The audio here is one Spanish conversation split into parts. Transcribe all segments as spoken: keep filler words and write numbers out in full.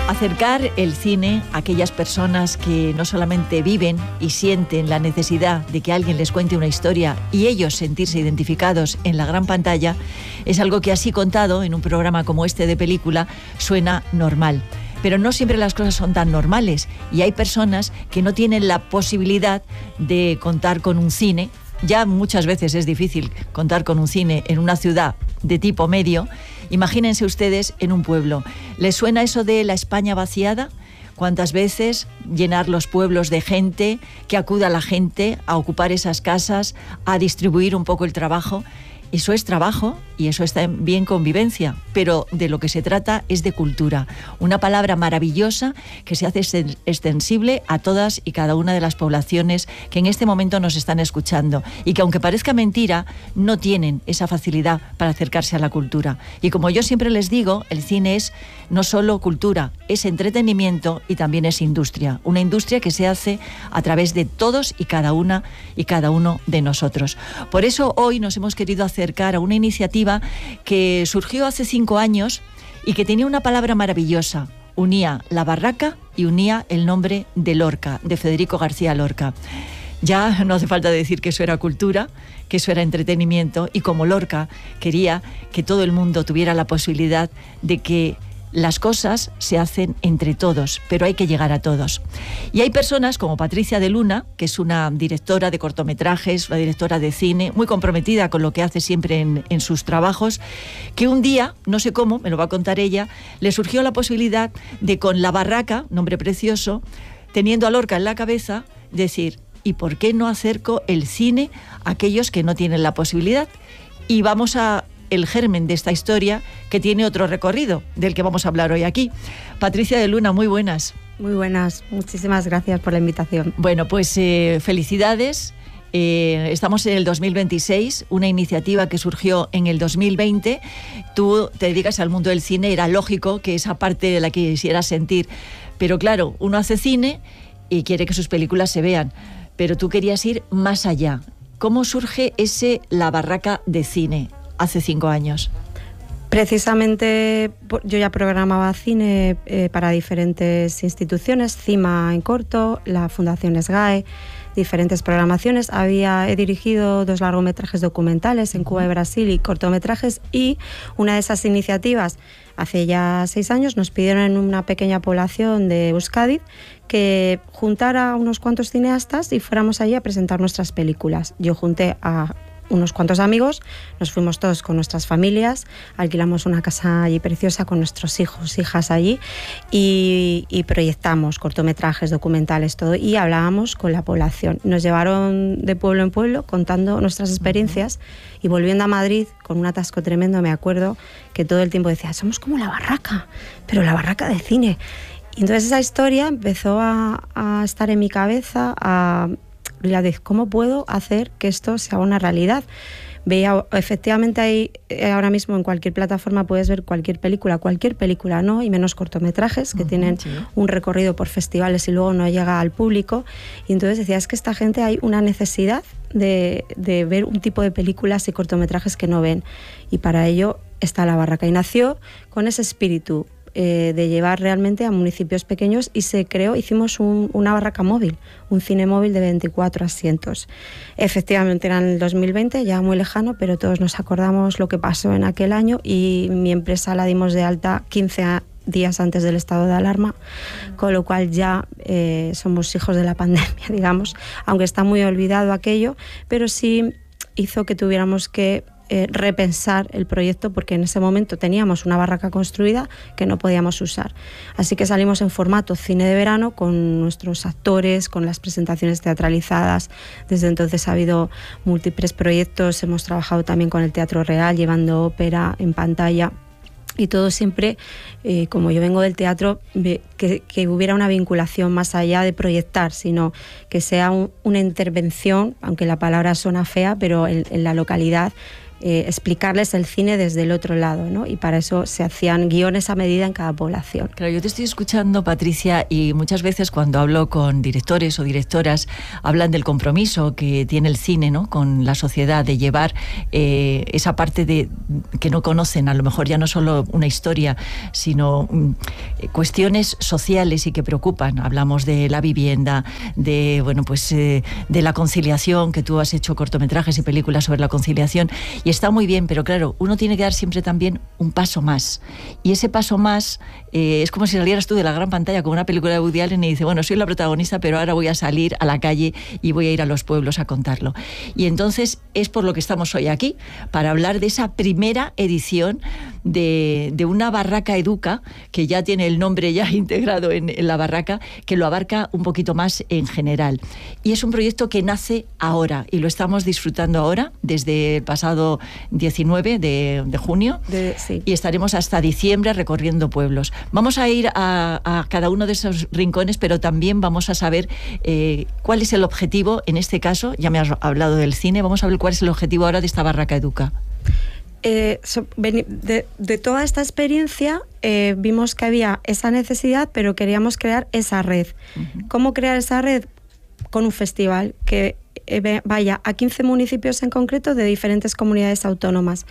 Acercar el cine a aquellas personas que no solamente viven y sienten la necesidad de que alguien les cuente una historia y ellos sentirse identificados en la gran pantalla es algo que, así contado en un programa como este de película, suena normal. Pero no siempre las cosas son tan normales y hay personas que no tienen la posibilidad de contar con un cine. Ya muchas veces es difícil contar con un cine en una ciudad de tipo medio. Imagínense ustedes en un pueblo. ¿Les suena eso de la España vaciada? ¿Cuántas veces llenar los pueblos de gente, que acuda la gente a ocupar esas casas, a distribuir un poco el trabajo? Eso es trabajo y eso está en bien convivencia, pero de lo que se trata es de cultura. Una palabra maravillosa que se hace extensible a todas y cada una de las poblaciones que en este momento nos están escuchando y que, aunque parezca mentira, no tienen esa facilidad para acercarse a la cultura. Y como yo siempre les digo, el cine es no solo cultura, es entretenimiento y también es industria. Una industria que se hace a través de todos y cada una y cada uno de nosotros. Por eso hoy nos hemos querido hacer acercar a una iniciativa que surgió hace cinco años y que tenía una palabra maravillosa. Unía la barraca y unía el nombre de Lorca, de Federico García Lorca. Ya no hace falta decir que eso era cultura, que eso era entretenimiento, y como Lorca quería que todo el mundo tuviera la posibilidad de que las cosas se hacen entre todos, pero hay que llegar a todos. Y hay personas como Patricia de Luna, que es una directora de cortometrajes, una directora de cine, muy comprometida con lo que hace siempre en, en sus trabajos, que un día, no sé cómo, me lo va a contar ella, le surgió la posibilidad de, con La Barraca, nombre precioso, teniendo a Lorca en la cabeza, decir, ¿y por qué no acerco el cine a aquellos que no tienen la posibilidad? Y vamos a el germen de esta historia, que tiene otro recorrido, del que vamos a hablar hoy aquí. Patricia de Luna, muy buenas. Muy buenas, muchísimas gracias por la invitación. Bueno, pues eh, felicidades. Eh, estamos en el dos mil veintiséis, una iniciativa que surgió en el dos mil veinte. Tú te dedicas al mundo del cine, era lógico que esa parte de la que quisieras sentir. Pero claro, uno hace cine y quiere que sus películas se vean, pero tú querías ir más allá. ¿Cómo surge ese La Barraca de cine hace cinco años? Precisamente yo ya programaba cine eh, para diferentes instituciones, CIMA en corto, la Fundación SGAE, diferentes programaciones. Había, he dirigido dos largometrajes documentales en Cuba y Brasil y cortometrajes, y una de esas iniciativas, hace ya seis años, nos pidieron en una pequeña población de Euskadi que juntara a unos cuantos cineastas y fuéramos allí a presentar nuestras películas. Yo junté a unos cuantos amigos, nos fuimos todos con nuestras familias, alquilamos una casa allí preciosa con nuestros hijos, hijas allí, y, y proyectamos cortometrajes, documentales, todo, y hablábamos con la población. Nos llevaron de pueblo en pueblo contando nuestras experiencias, y volviendo a Madrid con un atasco tremendo, me acuerdo que todo el tiempo decía, somos como La Barraca, pero La Barraca de cine. Y entonces esa historia empezó a, a estar en mi cabeza, a la de cómo puedo hacer que esto sea una realidad. Veía, efectivamente, hay, ahora mismo en cualquier plataforma puedes ver cualquier película, cualquier película, ¿no? Y menos cortometrajes que uh-huh, tienen sí. un recorrido por festivales y luego no llega al público. Y entonces decía, es que esta gente hay una necesidad de, de ver un tipo de películas y cortometrajes que no ven. Y para ello está La Barraca. Y nació con ese espíritu Eh, de llevar realmente a municipios pequeños, y se creó, hicimos un, una barraca móvil, un cine móvil de veinticuatro asientos. Efectivamente era en el dos mil veinte, ya muy lejano, pero todos nos acordamos lo que pasó en aquel año, y mi empresa la dimos de alta quince días antes del estado de alarma, con lo cual ya eh, somos hijos de la pandemia, digamos, aunque está muy olvidado aquello, pero sí hizo que tuviéramos que Eh, repensar el proyecto, porque en ese momento teníamos una barraca construida que no podíamos usar. Así que salimos en formato cine de verano con nuestros actores, con las presentaciones teatralizadas. Desde entonces ha habido múltiples proyectos, hemos trabajado también con el Teatro Real, llevando ópera en pantalla. Y todo siempre, eh, como yo vengo del teatro, que, que hubiera una vinculación más allá de proyectar, sino que sea un, una intervención, aunque la palabra suena fea, pero en, en la localidad, eh, explicarles el cine desde el otro lado, ¿no? Y para eso se hacían guiones a medida en cada población. Claro, yo te estoy escuchando, Patricia, y muchas veces cuando hablo con directores o directoras hablan del compromiso que tiene el cine, ¿no?, con la sociedad, de llevar eh, esa parte de que no conocen, a lo mejor ya no solo una historia, sino cuestiones sociales y que preocupan. Hablamos de la vivienda, de, bueno, pues, eh, de la conciliación, que tú has hecho cortometrajes y películas sobre la conciliación, y está muy bien, pero claro, uno tiene que dar siempre también un paso más. Y ese paso más eh, es como si salieras tú de la gran pantalla con una película de Woody Allen y dices, bueno, soy la protagonista, pero ahora voy a salir a la calle y voy a ir a los pueblos a contarlo. Y entonces es por lo que estamos hoy aquí, para hablar de esa primera edición de, de una barraca educa, que ya tiene el nombre ya integrado en, en la barraca, que lo abarca un poquito más en general. Y es un proyecto que nace ahora y lo estamos disfrutando ahora, desde el pasado diecinueve de, de junio, de, sí. y estaremos hasta diciembre recorriendo pueblos. Vamos a ir a, a cada uno de esos rincones, pero también vamos a saber eh, cuál es el objetivo, en este caso, ya me has hablado del cine, vamos a ver cuál es el objetivo ahora de esta barraca educa. Eh, so, de, de toda esta experiencia eh, vimos que había esa necesidad, pero queríamos crear esa red. Uh-huh. ¿Cómo crear esa red? Con un festival que eh, vaya a quince municipios en concreto de diferentes comunidades autónomas.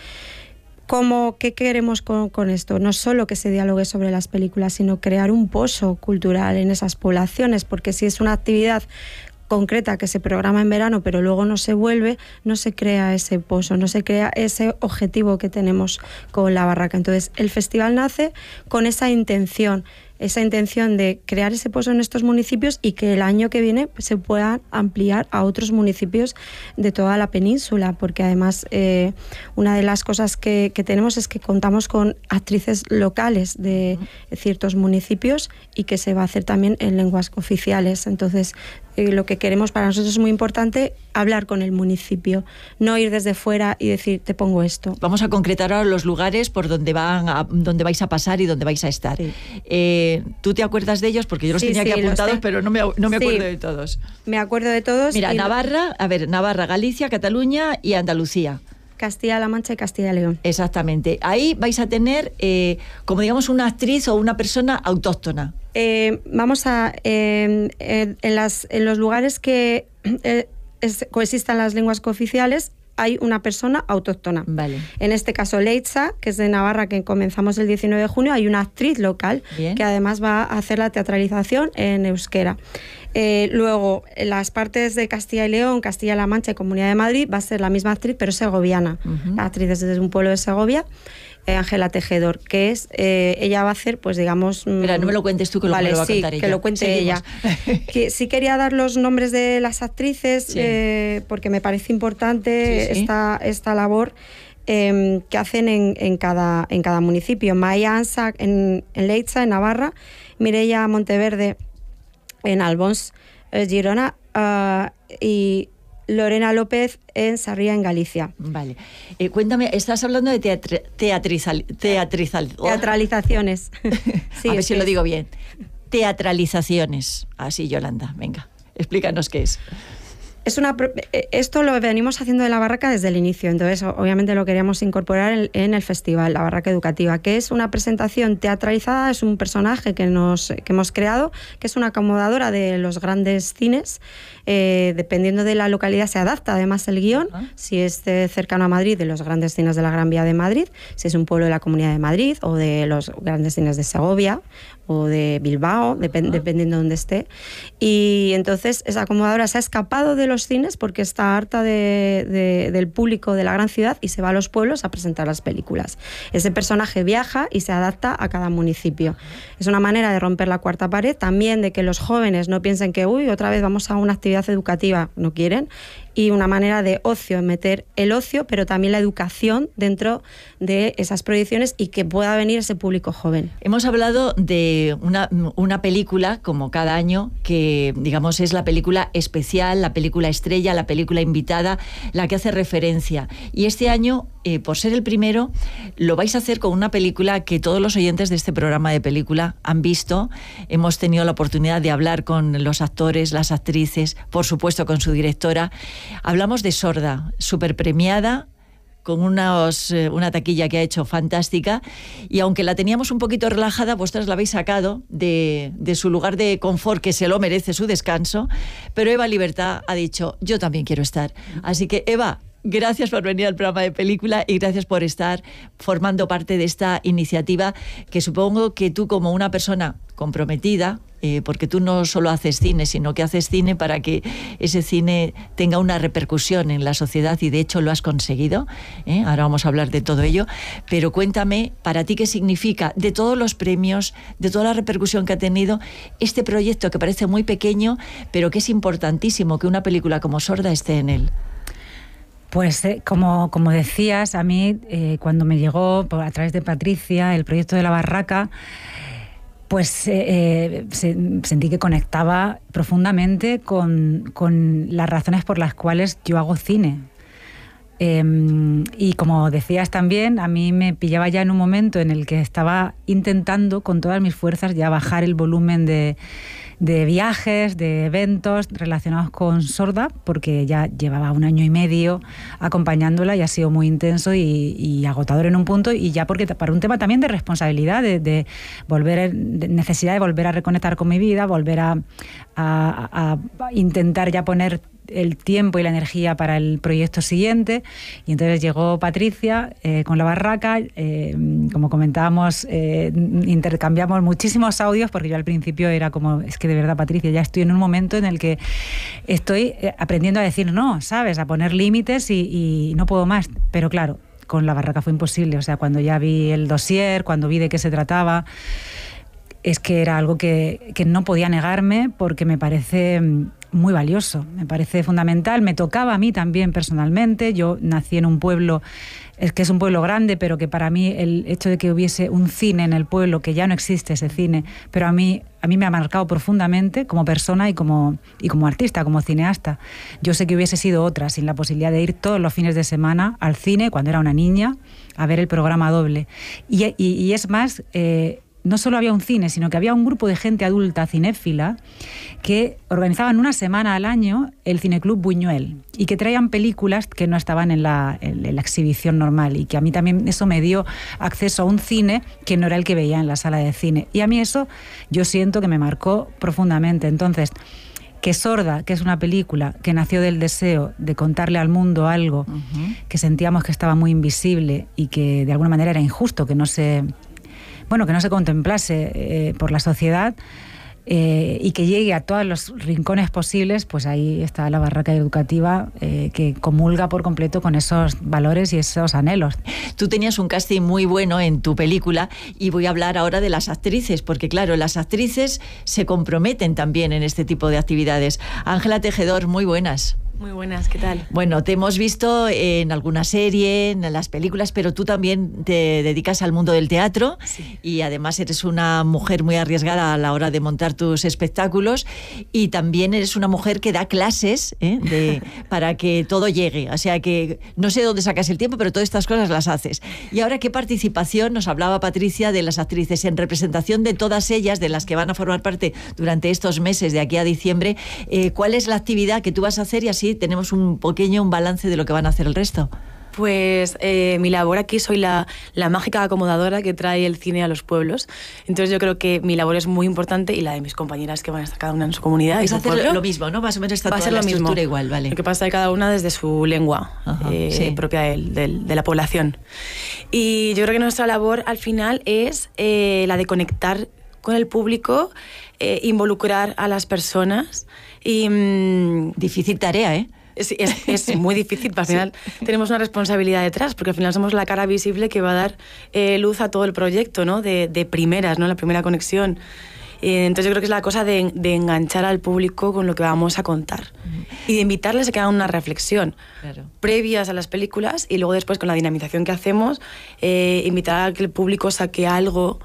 ¿Cómo, ¿Qué queremos con, con esto? No solo que se dialogue sobre las películas, sino crear un pozo cultural en esas poblaciones, porque si es una actividad concreta que se programa en verano pero luego no se vuelve, no se crea ese pozo, no se crea ese objetivo que tenemos con la barraca. Entonces el festival nace con esa intención, esa intención de crear ese pozo en estos municipios y que el año que viene se puedan ampliar a otros municipios de toda la península, porque además eh, una de las cosas que, que tenemos es que contamos con actrices locales de ciertos municipios y que se va a hacer también en lenguas oficiales. Entonces eh, lo que queremos para nosotros es muy importante hablar con el municipio, no ir desde fuera y decir te pongo esto. Vamos a concretar ahora los lugares por donde, van a, donde vais a pasar y donde vais a estar. Sí. Eh, ¿Tú te acuerdas de ellos? Porque yo los sí, tenía sí, aquí apuntados, pero no me, no me sí, acuerdo de todos. Me acuerdo de todos. Mira, Navarra, a ver, Navarra, Galicia, Cataluña y Andalucía. Castilla-La Mancha y Castilla y León. Exactamente. Ahí vais a tener, eh, como digamos, una actriz o una persona autóctona. Eh, vamos a... Eh, eh, en, las, en los lugares que eh, es, coexistan las lenguas cooficiales, hay una persona autóctona. Vale. En este caso, Leitza, que es de Navarra, que comenzamos el diecinueve de junio, hay una actriz local. Bien. Que además va a hacer la teatralización en euskera. Eh, luego, en las partes de Castilla y León, Castilla-La Mancha y Comunidad de Madrid, va a ser la misma actriz, pero segoviana. Uh-huh. La actriz es desde un pueblo de Segovia, eh, Ángela Tejedor, que es, eh, ella va a hacer, pues digamos... Espera, no me lo cuentes tú, que vale, lo, me lo va sí, a contar ella. que lo cuente Seguimos. ella. Que sí quería dar los nombres de las actrices, sí. eh, porque me parece importante sí, sí. Esta, esta labor eh, que hacen en, en, cada, en cada municipio. Maya Ansa en, en Leitza, en Navarra, Mireia Monteverde en Albons, eh, Girona, uh, y Lorena López en Sarria, en Galicia. Vale. Eh, cuéntame, estás hablando de teatri- teatrizal, teatrizal, oh. teatralizaciones. Sí, a ver si es. Lo digo bien. Teatralizaciones. Así, Yolanda, venga, explícanos qué es. Es una, esto lo venimos haciendo de la barraca desde el inicio, entonces obviamente lo queríamos incorporar en, en el festival, la barraca educativa, que es una presentación teatralizada, es un personaje que, nos, que hemos creado, que es una acomodadora de los grandes cines, eh, dependiendo de la localidad se adapta además el guión, uh-huh. Si es de, cercano a Madrid, de los grandes cines de la Gran Vía de Madrid, si es un pueblo de la Comunidad de Madrid o de los grandes cines de Segovia o de Bilbao, dep- uh-huh. dependiendo de dónde esté. Y entonces esa acomodadora se ha escapado de los cines porque está harta de, de, del público de la gran ciudad y se va a los pueblos a presentar las películas. Ese personaje viaja y se adapta a cada municipio. Es una manera de romper la cuarta pared, también de que los jóvenes no piensen que uy, otra vez vamos a una actividad educativa, no quieren, y una manera de ocio, meter el ocio, pero también la educación dentro de esas proyecciones y que pueda venir ese público joven. Hemos hablado de una, una película, como cada año, que digamos es la película especial, la película estrella, la película invitada, la que hace referencia. Y este año, eh, por ser el primero, lo vais a hacer con una película que todos los oyentes de este programa de película han visto. Hemos tenido la oportunidad de hablar con los actores, las actrices, por supuesto con su directora. Hablamos de Sorda, súper premiada, con unos, eh, una taquilla que ha hecho fantástica, y aunque la teníamos un poquito relajada, vosotras la habéis sacado de, de su lugar de confort, que se lo merece, su descanso, pero Eva Libertad ha dicho, yo también quiero estar. Así que, Eva, Gracias por venir al programa de película y gracias por estar formando parte de esta iniciativa que supongo que tú, como una persona comprometida, eh, porque tú no solo haces cine, sino que haces cine para que ese cine tenga una repercusión en la sociedad, y de hecho lo has conseguido, ¿eh? Ahora vamos a hablar de todo ello, pero cuéntame, para ti, qué significa, de todos los premios, de toda la repercusión que ha tenido este proyecto, que parece muy pequeño, pero que es importantísimo que una película como Sorda esté en él. Pues eh, como, como decías, a mí eh, cuando me llegó por, a través de Patricia el proyecto de La Barraca, pues eh, eh, se, sentí que conectaba profundamente con, con las razones por las cuales yo hago cine. Eh, y como decías también, a mí me pillaba ya en un momento en el que estaba intentando con todas mis fuerzas ya bajar el volumen de, de viajes, de eventos relacionados con Sorda, porque ya llevaba un año y medio acompañándola y ha sido muy intenso y, y agotador en un punto, y ya porque para un tema también de responsabilidad, de, de volver, de necesidad de volver a reconectar con mi vida, volver a, a, a intentar ya poner el tiempo y la energía para el proyecto siguiente. Y entonces llegó Patricia eh, con La Barraca, eh, como comentábamos, eh, intercambiamos muchísimos audios, porque yo al principio era como, es que de verdad, Patricia, ya estoy en un momento en el que estoy aprendiendo a decir no, ¿sabes? A poner límites y, y no puedo más. Pero claro, con La Barraca fue imposible. O sea, cuando ya vi el dossier, cuando vi de qué se trataba, es que era algo que, que no podía negarme, porque me parece muy valioso, me parece fundamental. Me tocaba a mí también personalmente. Yo nací en un pueblo, es que es un pueblo grande, pero que para mí el hecho de que hubiese un cine en el pueblo, que ya no existe ese cine, pero a mí, a mí me ha marcado profundamente como persona y como, y como artista, como cineasta. Yo sé que hubiese sido otra, sin la posibilidad de ir todos los fines de semana al cine cuando era una niña a ver el programa doble. Y, y, y es más, eh, no solo había un cine, sino que había un grupo de gente adulta cinéfila que organizaban una semana al año el Cineclub Buñuel y que traían películas que no estaban en la, en la exhibición normal, y que a mí también eso me dio acceso a un cine que no era el que veía en la sala de cine. Y a mí eso yo siento que me marcó profundamente. Entonces, que Sorda, que es una película que nació del deseo de contarle al mundo algo uh-huh. que sentíamos que estaba muy invisible y que de alguna manera era injusto que no se... bueno, que no se contemplase eh, por la sociedad, eh, y que llegue a todos los rincones posibles, pues ahí está La Barraca Educativa, eh, que comulga por completo con esos valores y esos anhelos. Tú tenías un casting muy bueno en tu película, y voy a hablar ahora de las actrices, porque claro, las actrices se comprometen también en este tipo de actividades. Ángela Tejedor, muy buenas. Muy buenas, ¿qué tal? Bueno, te hemos visto en alguna serie, en las películas, pero tú también te dedicas al mundo del teatro, sí. Y además eres una mujer muy arriesgada a la hora de montar tus espectáculos, y también eres una mujer que da clases ¿eh? de, para que todo llegue. O sea que no sé dónde sacas el tiempo, pero todas estas cosas las haces. Y ahora, ¿qué participación? Nos hablaba Patricia de las actrices en representación de todas ellas, de las que van a formar parte durante estos meses de aquí a diciembre. Eh, ¿Cuál es la actividad que tú vas a hacer? Y así tenemos un pequeño un balance de lo que van a hacer el resto. Pues eh, mi labor aquí, soy la, la mágica acomodadora que trae el cine a los pueblos. Entonces yo creo que mi labor es muy importante, y la de mis compañeras, que van a estar cada una en su comunidad. Es hacer pueblo, lo mismo, ¿no? Más o menos está toda la estructura mismo. Igual, vale. Lo que pasa es que cada una desde su lengua Ajá, eh, sí. propia de, de, de la población. Y yo creo que nuestra labor al final es eh, la de conectar con el público, eh, involucrar a las personas. Y, mmm, difícil tarea, ¿eh? Es, es, es muy difícil, pero al final sí. tenemos una responsabilidad detrás, porque al final somos la cara visible que va a dar eh, luz a todo el proyecto, ¿no? De, de primeras, ¿no? La primera conexión. Eh, entonces yo creo que es la cosa de, de enganchar al público con lo que vamos a contar. Uh-huh. Y de invitarles a que hagan una reflexión claro. previas a las películas, y luego después, con la dinamización que hacemos, eh, invitar a que el público saque algo,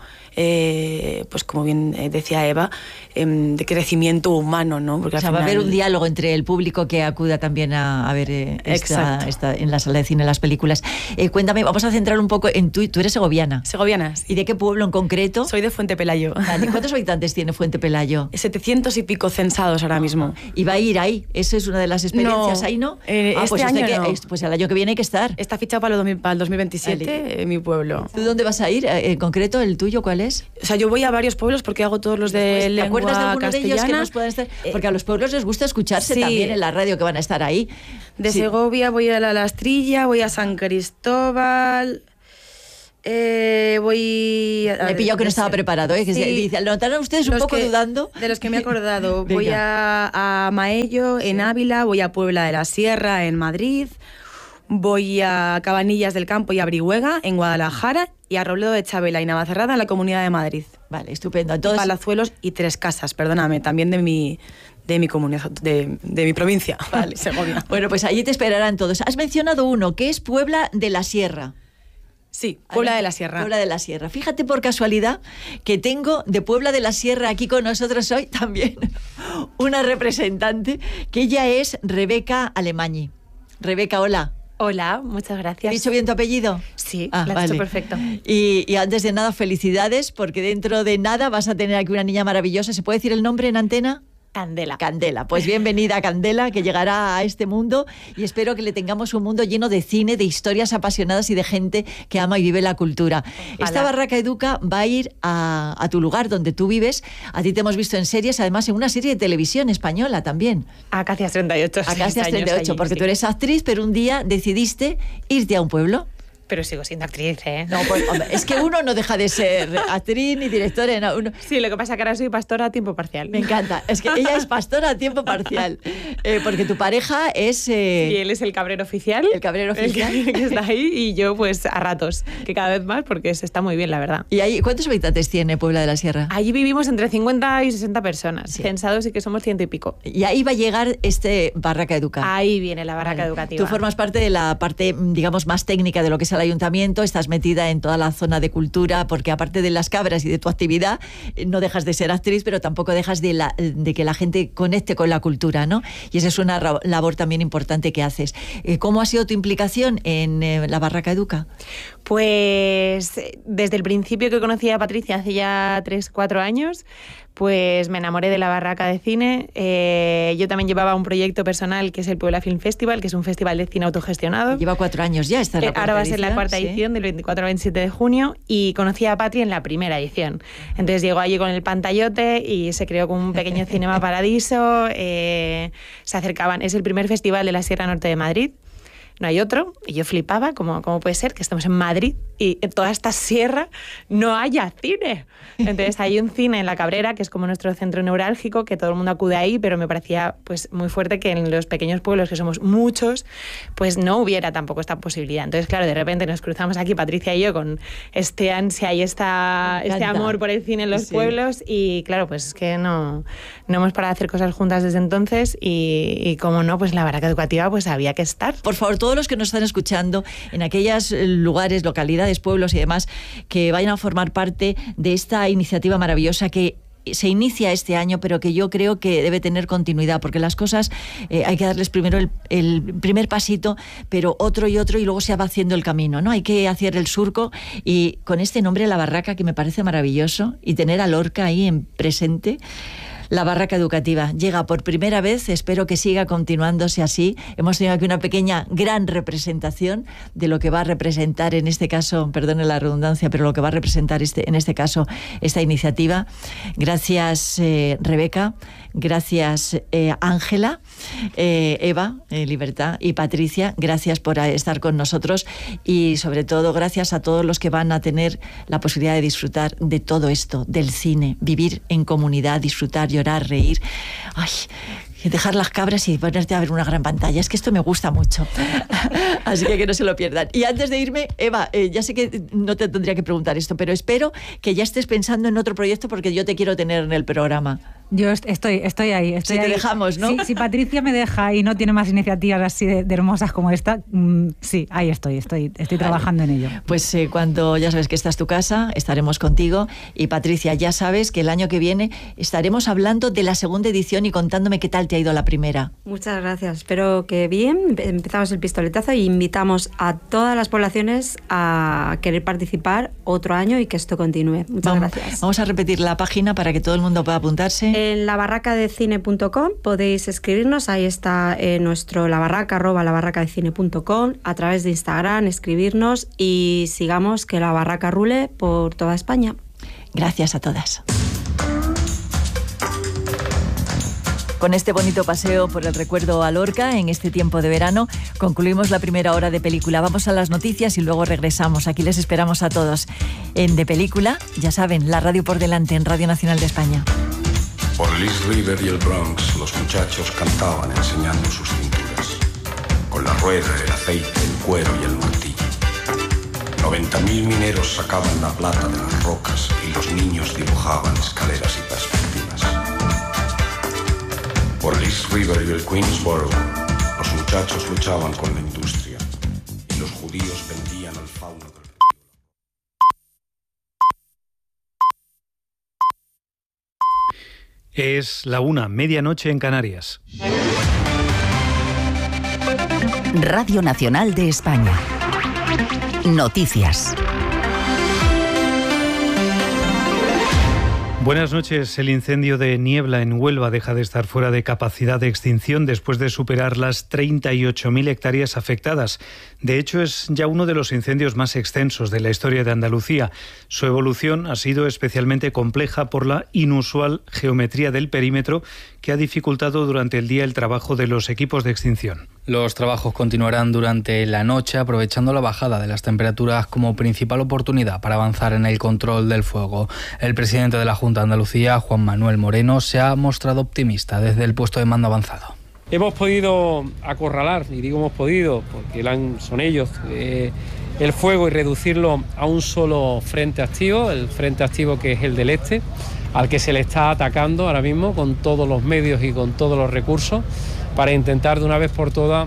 eh, pues como bien decía Eva, eh, de crecimiento humano, ¿no? Porque o sea, al final... va a haber un diálogo entre el público que acuda también a, a ver eh, esta, esta, en la sala de cine las películas. Eh, cuéntame, vamos a centrar un poco en tú. Tú eres segoviana. Segoviana. ¿Y de qué pueblo en concreto? Soy de Fuente Pelayo. Vale. ¿Cuántos habitantes tiene Fuente Pelayo? setecientos y pico censados ahora mismo. ¿Y va a ir ahí? ¿Eso es una de las experiencias no, ahí, no? Eh, ah, este pues año que, no. Pues el año que viene hay que estar. Está fichado para, para el dos mil veintisiete, vale. En mi pueblo. ¿Tú dónde vas a ir? En concreto, ¿el tuyo cuál es? ¿Cuáles? O sea, yo voy a varios pueblos porque hago todos los de Después, ¿te lengua acuerdas de alguno castellana? de ellos que nos puedan estar? Porque a los pueblos les gusta escucharse sí. también en la radio, que van a estar ahí. De sí. Segovia voy a La Lastrilla, voy a San Cristóbal... Eh, voy... Me he pillado que no estaba preparado, ¿eh? Que sí. se dice, lo notaron ustedes un Los poco que, dudando. De los que me he acordado. Voy a, a Maello, en sí. Ávila, voy a Puebla de la Sierra, en Madrid, voy a Cabanillas del Campo y a Brihuega, en Guadalajara, y a Robledo de Chabela y Navacerrada, en la Comunidad de Madrid. Vale, estupendo. Entonces... Palazuelos y Tres Casas, perdóname, también de mi... de mi comunidad, de, de mi provincia, vale. Segovia. Bueno, pues allí te esperarán todos. Has mencionado uno, que es Puebla de la Sierra. Sí, Puebla de la Sierra. Puebla de la Sierra. Fíjate por casualidad que tengo de Puebla de la Sierra aquí con nosotros hoy también una representante, que ella es Rebeca Alemañi. Rebeca, hola. Hola, muchas gracias. ¿He dicho bien tu apellido? Sí, ah, lo has vale. hecho perfecto. Y, y antes de nada, felicidades, porque dentro de nada vas a tener aquí una niña maravillosa. ¿Se puede decir el nombre en antena? Candela. Candela. Pues bienvenida, Candela, que llegará a este mundo, y espero que le tengamos un mundo lleno de cine, de historias apasionadas y de gente que ama y vive la cultura. Ojalá. Esta Barraca Educa va a ir a, a tu lugar donde tú vives. A ti te hemos visto en series, además en una serie de televisión española también. Acacias treinta y ocho. Acacias treinta y ocho, allí, porque sí. tú eres actriz, pero un día decidiste irte a un pueblo. Pero sigo siendo actriz, ¿eh? No, pues, hombre, es que uno no deja de ser actriz ni directora. No, uno... Sí, lo que pasa es que ahora soy pastora a tiempo parcial. Me encanta. Es que ella es pastora a tiempo parcial. Eh, porque tu pareja es... Eh... Sí, él es el cabrero oficial. El cabrero oficial. El que, que está ahí, y yo pues a ratos, que cada vez más, porque se está muy bien, la verdad. ¿Y ahí cuántos habitantes tiene Puebla de la Sierra? Allí vivimos entre cincuenta y sesenta personas. Sí. Censados, y que somos ciento y pico. Y ahí va a llegar este Barraca Educa. Ahí viene la Barraca vale. Educativa. Tú formas parte de la parte, digamos, más técnica de lo que es el ayuntamiento. Estás metida en toda la zona de cultura, porque aparte de las cabras y de tu actividad, no dejas de ser actriz, pero tampoco dejas de, la, de que la gente conecte con la cultura, ¿no? Y esa es una labor también importante que haces. ¿Cómo ha sido tu implicación en eh, la Barraca Educa? Pues desde el principio que conocí a Patricia, hace ya tres, cuatro años, pues me enamoré de la Barraca de Cine. Eh, yo también llevaba un proyecto personal que es el Puebla Film Festival, que es un festival de cine autogestionado. Lleva cuatro años ya, esta es la eh, Ahora va a ser edición, la cuarta sí. edición, del veinticuatro al veintisiete de junio, y conocí a Patri en la primera edición. Entonces llegó allí con el pantallote y se creó como un pequeño cinema paradiso. Eh, se acercaban, es el primer festival de la Sierra Norte de Madrid. No hay otro, y yo flipaba, ¿cómo, cómo puede ser que estamos en Madrid y en toda esta sierra no haya cine? Entonces hay un cine en La Cabrera, que es como nuestro centro neurálgico, que todo el mundo acude ahí, pero me parecía pues muy fuerte que en los pequeños pueblos, que somos muchos, pues no hubiera tampoco esta posibilidad. Entonces, claro, de repente nos cruzamos aquí, Patricia y yo, con este ansia y esta, este amor por el cine en los sí. pueblos, y claro, pues es que no, no hemos parado de hacer cosas juntas desde entonces, y, y como no, pues la Barraca Educativa pues había que estar. Por favor, todos los que nos están escuchando en aquellos lugares, localidades, pueblos y demás, que vayan a formar parte de esta iniciativa maravillosa que se inicia este año, pero que yo creo que debe tener continuidad, porque las cosas eh, hay que darles primero el, el primer pasito, pero otro y otro, y luego se va haciendo el camino, ¿no? Hay que hacer el surco, y con este nombre, La Barraca, que me parece maravilloso, y tener a Lorca ahí en presente. La Barraca Educativa llega por primera vez, espero que siga continuándose así. Hemos tenido aquí una pequeña, gran representación de lo que va a representar en este caso, perdone la redundancia, pero lo que va a representar este, en este caso esta iniciativa. Gracias, eh, Rebeca, gracias, eh, Ángela, eh, Eva, eh, Libertad, y Patricia, gracias por estar con nosotros, y sobre todo gracias a todos los que van a tener la posibilidad de disfrutar de todo esto, del cine, vivir en comunidad, disfrutar, llorar, reír. Ay, dejar las cabras y ponerte a ver una gran pantalla. Es que esto me gusta mucho. Así que que no se lo pierdan. Y antes de irme, Eva, eh, ya sé que no te tendría que preguntar esto, pero espero que ya estés pensando en otro proyecto, porque yo te quiero tener en el programa. Yo estoy, estoy ahí. Estoy si te ahí. dejamos, ¿no? Si, si Patricia me deja y no tiene más iniciativas así de, de hermosas como esta, mmm, sí, ahí estoy, estoy, estoy vale. trabajando en ello. Pues eh, cuando ya sabes que esta es tu casa, estaremos contigo. Y Patricia, ya sabes que el año que viene estaremos hablando de la segunda edición y contándome qué tal te ha ido la primera. Muchas gracias. Espero que bien. Empezamos el pistoletazo y invitamos a todas las poblaciones a querer participar otro año y que esto continúe. Muchas vamos, gracias. Vamos a repetir la página para que todo el mundo pueda apuntarse. En la barraca de cine punto com podéis escribirnos. Ahí está eh, nuestro labarraca, arroba labarracadecine punto com. A través de Instagram, escribirnos y sigamos que la barraca rule por toda España. Gracias a todas. Con este bonito paseo por el recuerdo a Lorca en este tiempo de verano, concluimos la primera hora de película. Vamos a las noticias y luego regresamos. Aquí les esperamos a todos en De Película. Ya saben, la radio por delante en Radio Nacional de España. Por East River y el Bronx, los muchachos cantaban enseñando sus cinturas. Con la rueda, el aceite, el cuero y el martillo. noventa mil mineros sacaban la plata de las rocas y los niños dibujaban escaleras y perspectivas. Por el East River y el Queensboro, los muchachos luchaban con la industria y los judíos vendían al fauno del río. Es la una, medianoche en Canarias. Radio Nacional de España. Noticias. Buenas noches. El incendio de Niebla en Huelva deja de estar fuera de capacidad de extinción después de superar las treinta y ocho mil hectáreas afectadas. De hecho, es ya uno de los incendios más extensos de la historia de Andalucía. Su evolución ha sido especialmente compleja por la inusual geometría del perímetro que ha dificultado durante el día el trabajo de los equipos de extinción. Los trabajos continuarán durante la noche, aprovechando la bajada de las temperaturas como principal oportunidad para avanzar en el control del fuego. El presidente de la Junta de Andalucía, Juan Manuel Moreno, se ha mostrado optimista desde el puesto de mando avanzado. Hemos podido acorralar, y digo hemos podido, porque son ellos, eh, el fuego y reducirlo a un solo frente activo, el frente activo que es el del este, al que se le está atacando ahora mismo con todos los medios y con todos los recursos, para intentar de una vez por todas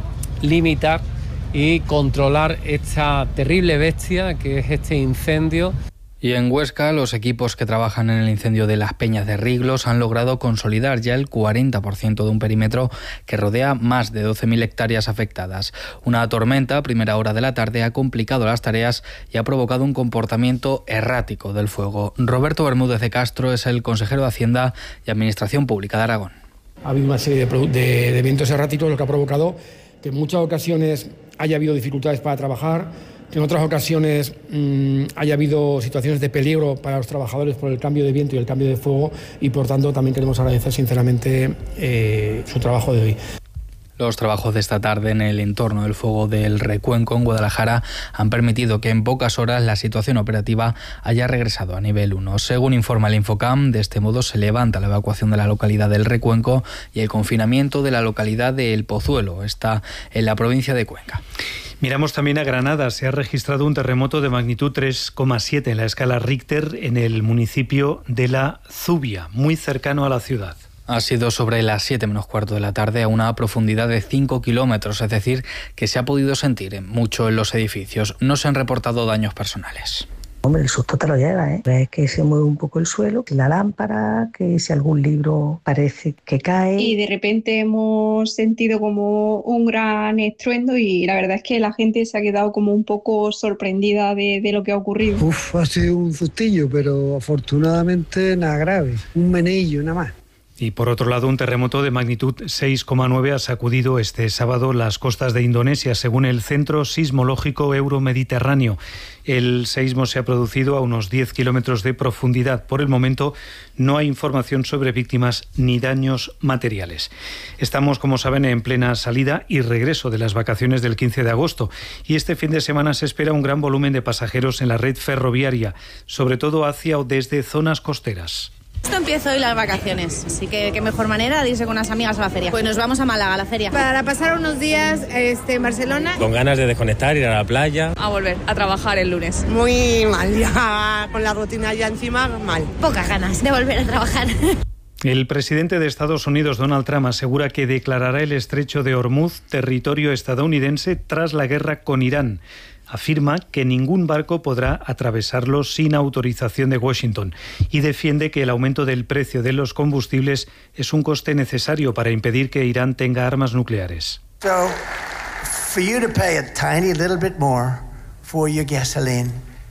limitar y controlar esta terrible bestia que es este incendio. Y en Huesca, los equipos que trabajan en el incendio de las Peñas de Riglos han logrado consolidar ya el cuarenta por ciento de un perímetro que rodea más de doce mil hectáreas afectadas. Una tormenta a primera hora de la tarde ha complicado las tareas y ha provocado un comportamiento errático del fuego. Roberto Bermúdez de Castro es el consejero de Hacienda y Administración Pública de Aragón. Ha habido una serie de, de, de eventos erráticos, lo que ha provocado que en muchas ocasiones haya habido dificultades para trabajar, que en otras ocasiones mmm, haya habido situaciones de peligro para los trabajadores por el cambio de viento y el cambio de fuego, y por tanto también queremos agradecer sinceramente eh, su trabajo de hoy. Los trabajos de esta tarde en el entorno del fuego del Recuenco en Guadalajara han permitido que en pocas horas la situación operativa haya regresado a nivel uno. Según informa el Infocam, de este modo se levanta la evacuación de la localidad del Recuenco y el confinamiento de la localidad de El Pozuelo, está en la provincia de Cuenca. Miramos también a Granada. Se ha registrado un terremoto de magnitud tres coma siete en la escala Richter en el municipio de La Zubia, muy cercano a la ciudad. Ha sido sobre las siete menos cuarto de la tarde a una profundidad de cinco kilómetros, es decir, que se ha podido sentir mucho en los edificios. No se han reportado daños personales. Hombre, el susto te lo lleva, ¿eh? Es que se mueve un poco el suelo, la lámpara, que si algún libro parece que cae. Y de repente hemos sentido como un gran estruendo y la verdad es que la gente se ha quedado como un poco sorprendida de, de lo que ha ocurrido. Uf, ha sido un sustillo, pero afortunadamente nada grave, un meneillo nada más. Y por otro lado, un terremoto de magnitud seis coma nueve ha sacudido este sábado las costas de Indonesia, según el Centro Sismológico Euromediterráneo. El seísmo se ha producido a unos diez kilómetros de profundidad. Por el momento no hay información sobre víctimas ni daños materiales. Estamos, como saben, en plena salida y regreso de las vacaciones del quince de agosto. Y este fin de semana se espera un gran volumen de pasajeros en la red ferroviaria, sobre todo hacia o desde zonas costeras. Esto empieza hoy las vacaciones, así que qué mejor manera de irse con unas amigas a la feria. Pues nos vamos a Málaga, a la feria. Para pasar unos días este, en Barcelona. Con ganas de desconectar, ir a la playa. A volver a trabajar el lunes. Muy mal, ya con la rutina ya encima, mal. Pocas ganas de volver a trabajar. El presidente de Estados Unidos, Donald Trump, asegura que declarará el estrecho de Hormuz territorio estadounidense tras la guerra con Irán. Afirma que ningún barco podrá atravesarlo sin autorización de Washington y defiende que el aumento del precio de los combustibles es un coste necesario para impedir que Irán tenga armas nucleares. So, for you to pay a tiny little bit more for your gasoline.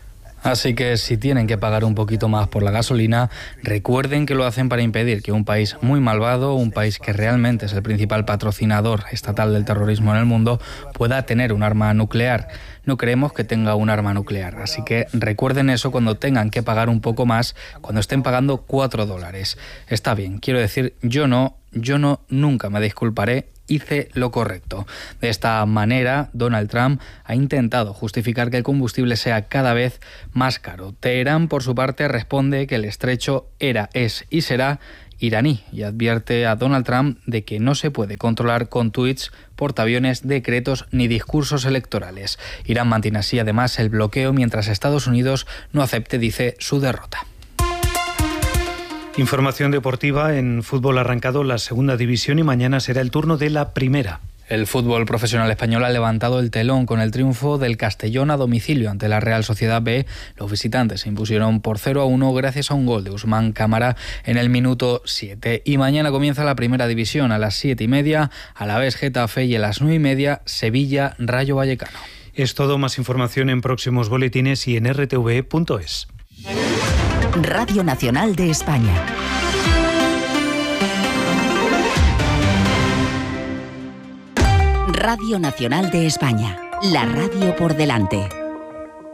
Así que si tienen que pagar un poquito más por la gasolina, recuerden que lo hacen para impedir que un país muy malvado, un país que realmente es el principal patrocinador estatal del terrorismo en el mundo, pueda tener un arma nuclear. No creemos que tenga un arma nuclear, así que recuerden eso cuando tengan que pagar un poco más, cuando estén pagando cuatro dólares. Está bien, quiero decir, yo no, yo no, nunca me disculparé. Hice lo correcto. De esta manera, Donald Trump ha intentado justificar que el combustible sea cada vez más caro. Teherán, por su parte, responde que el estrecho era, es y será iraní y advierte a Donald Trump de que no se puede controlar con tuits, portaaviones, decretos ni discursos electorales. Irán mantiene así además el bloqueo mientras Estados Unidos no acepte, dice, su derrota. Información deportiva. En fútbol ha arrancado la segunda división y mañana será el turno de la primera. El fútbol profesional español ha levantado el telón con el triunfo del Castellón a domicilio ante la Real Sociedad B. Los visitantes se impusieron por cero a uno gracias a un gol de Usman Cámara en el minuto siete. Y mañana comienza la primera división a las siete y media, Alavés Getafe, y a las nueve y media Sevilla Rayo Vallecano. Es todo. Más información en próximos boletines y en r t v punto es. Radio Nacional de España. Radio Nacional de España. La radio por delante.